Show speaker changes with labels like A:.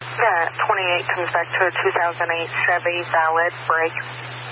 A: That 28 comes back to a 2008 Chevy Valid brake.